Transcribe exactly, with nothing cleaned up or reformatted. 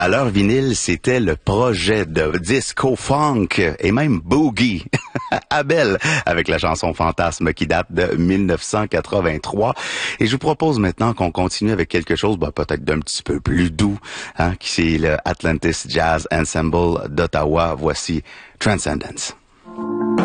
À leur vinyle, c'était le projet de disco funk et même boogie. Abel avec la chanson Fantasme qui date de mille neuf cent quatre-vingt-trois. Et je vous propose maintenant qu'on continue avec quelque chose bah, peut-être d'un petit peu plus doux, hein, qui c'est le Atlantis Jazz Ensemble d'Ottawa. Voici Transcendence.